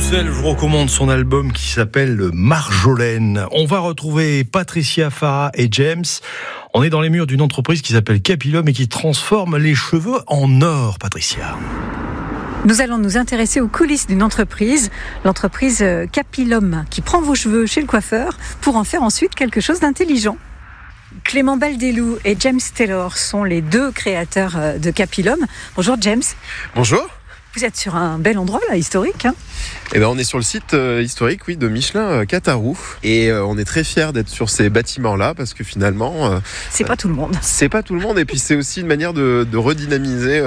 Bruxelles, je vous recommande son album qui s'appelle Marjolaine. On va retrouver Patricia Farah et James. On est dans les murs d'une entreprise qui s'appelle Capilum et qui transforme les cheveux en or, Patricia. Nous allons nous intéresser aux coulisses d'une entreprise, l'entreprise Capilum, qui prend vos cheveux chez le coiffeur pour en faire ensuite quelque chose d'intelligent. Clément Baldelou et James Taylor sont les deux créateurs de Capilum. Bonjour James. Bonjour. Vous êtes sur un bel endroit là, historique. On est sur le site historique de Michelin Catarou et on est très fiers d'être sur ces bâtiments-là parce que finalement... c'est pas tout le monde. C'est pas tout le monde et puis c'est aussi une manière de redynamiser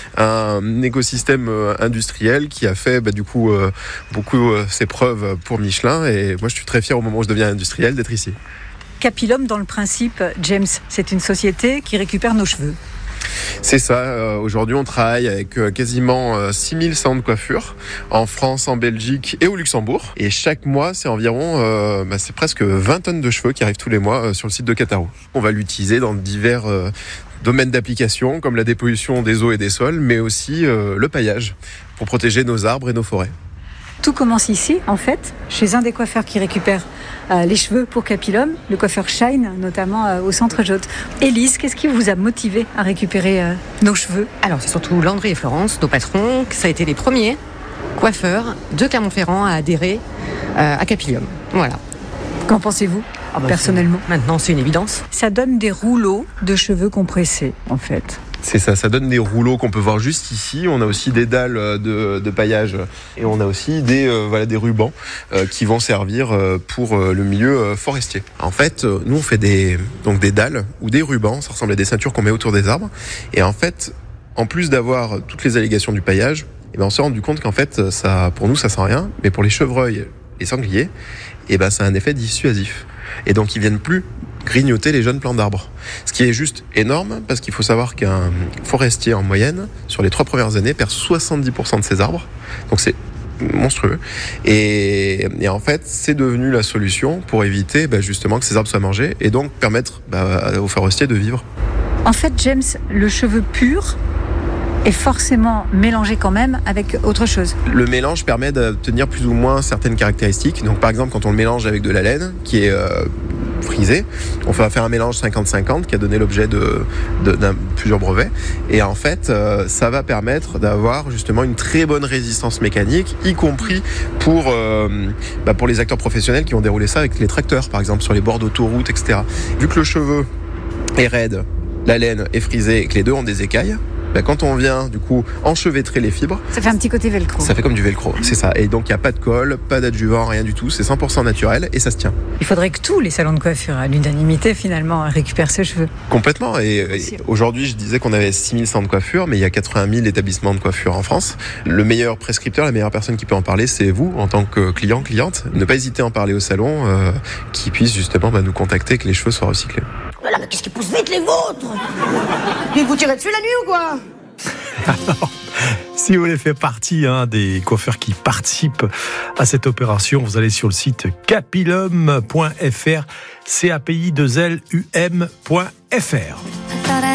un écosystème industriel qui a fait beaucoup ses preuves pour Michelin et moi je suis très fier au moment où je deviens industriel d'être ici. Capilum, dans le principe, James, c'est une société qui récupère nos cheveux. C'est ça, aujourd'hui on travaille avec quasiment 6000 salons de coiffure en France, en Belgique et au Luxembourg. Et chaque mois c'est environ, c'est presque 20 tonnes de cheveux qui arrivent tous les mois sur le site de Catarou. On va l'utiliser dans divers domaines d'application comme la dépollution des eaux et des sols, mais aussi le paillage pour protéger nos arbres et nos forêts. Tout commence ici, en fait, chez un des coiffeurs qui récupère les cheveux pour Capilum, le coiffeur Shine, notamment au centre Jotte. Élise, qu'est-ce qui vous a motivé à récupérer nos cheveux ? Alors, c'est surtout Landry et Florence, nos patrons, ça a été les premiers coiffeurs de Clermont-Ferrand à adhérer à Capilum. Voilà. Qu'en pensez-vous, personnellement ? Maintenant, c'est une évidence. Ça donne des rouleaux de cheveux compressés, en fait. C'est ça, ça donne des rouleaux qu'on peut voir juste ici. On a aussi des dalles de paillage et on a aussi des rubans qui vont servir pour le milieu forestier. En fait, nous on fait des dalles ou des rubans, ça ressemble à des ceintures qu'on met autour des arbres. Et en fait, en plus d'avoir toutes les allégations du paillage, on s'est rendu compte qu'en fait, ça, pour nous ça sent rien, mais pour les chevreuils et sangliers, ça a un effet dissuasif. Et donc ils viennent plus grignoter les jeunes plants d'arbres. Ce qui est juste énorme parce qu'il faut savoir qu'un forestier en moyenne, sur les 3 premières années, perd 70% de ses arbres. Donc c'est monstrueux. Et en fait, c'est devenu la solution pour éviter justement que ces arbres soient mangés et donc permettre aux forestiers de vivre. En fait, James, le cheveu pur est forcément mélangé quand même avec autre chose. Le mélange permet d'obtenir plus ou moins certaines caractéristiques. Donc par exemple, quand on le mélange avec de la laine, qui est frisée, on va faire un mélange 50-50 qui a donné l'objet de plusieurs brevets. Et en fait, ça va permettre d'avoir justement une très bonne résistance mécanique, y compris pour les acteurs professionnels qui ont déroulé ça avec les tracteurs, par exemple, sur les bords d'autoroute, etc. Vu que le cheveu est raide, la laine est frisée et que les deux ont des écailles, quand on vient du coup enchevêtrer les fibres, ça fait un petit côté velcro. Ça fait comme du velcro, c'est ça. Et donc il n'y a pas de colle, pas d'adjuvant, rien du tout. C'est 100% naturel et ça se tient. Il faudrait que tous les salons de coiffure, à l'unanimité finalement, récupèrent ces cheveux. Complètement. Et aujourd'hui, je disais qu'on avait 6000 salons de coiffure, mais il y a 80 000 établissements de coiffure en France. Le meilleur prescripteur, la meilleure personne qui peut en parler, c'est vous en tant que client, cliente. Ne pas hésiter à en parler au salon, qui puisse justement nous contacter, que les cheveux soient recyclés. Voilà, mais qu'est-ce qui pousse vite les vôtres ? Et vous tirez dessus la nuit ou quoi ? Alors, si vous voulez faire partie des coiffeurs qui participent à cette opération, vous allez sur le site capilum.fr, capilum.fr.